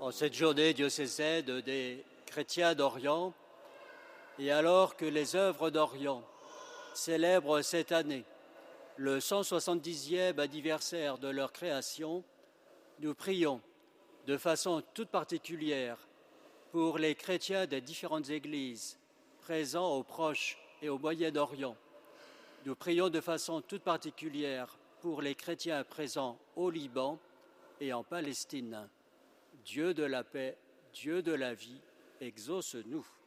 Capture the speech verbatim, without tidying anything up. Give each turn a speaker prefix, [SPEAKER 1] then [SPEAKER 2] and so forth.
[SPEAKER 1] En cette journée diocésaine des chrétiens d'Orient, et alors que les œuvres d'Orient célèbrent cette année le cent soixante-dixième anniversaire de leur création, nous prions de façon toute particulière pour les chrétiens des différentes églises présents au Proche et au Moyen-Orient. Nous prions de façon toute particulière pour les chrétiens présents au Liban et en Palestine. Dieu de la paix, Dieu de la vie, exauce-nous.